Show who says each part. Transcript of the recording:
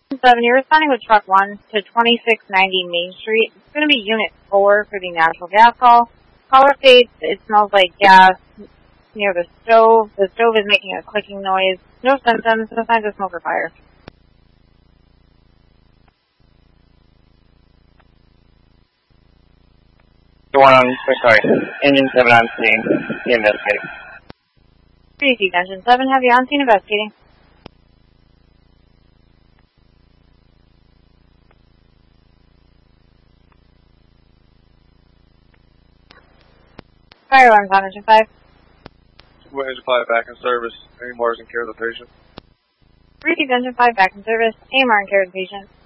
Speaker 1: 7, you're responding with truck 1 to 2690 Main Street. It's going to be unit 4 for the natural gas call. Caller states it smells like gas near the stove. The stove is making a clicking noise. No symptoms, no signs of smoke or fire.
Speaker 2: Engine 7 on scene, investigating.
Speaker 1: 3C, Engine 7, have you on scene investigating. Fire alarms on Engine 5.
Speaker 3: Engine 5 back in service. AMR is in care of the patient.
Speaker 1: 3C, Engine 5, back in service. AMR in care of the patient.